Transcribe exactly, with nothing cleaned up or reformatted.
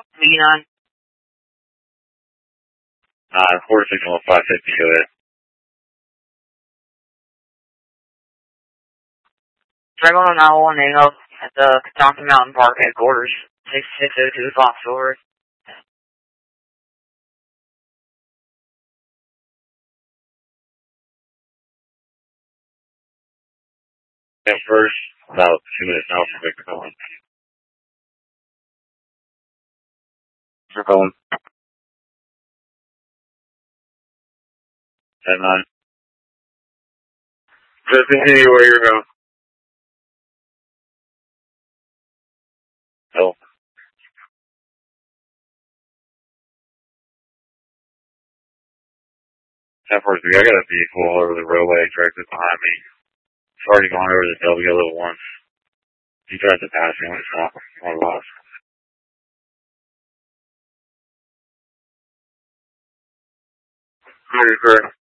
eighty-nine. Uh, quarter signal five fifty, go ahead. Dragon nine one eight up at the Kentucky Mountain Park headquarters. six six oh two Fox Forward. At first, about two minutes now for Victor Cohen. Victor Cohen. ten nine. Just continue where you're going. Oh. ten four three, I got a vehicle over the roadway directly behind me. It's already gone over the W a little once. He tried to pass me when it's not. I lost. Very correct.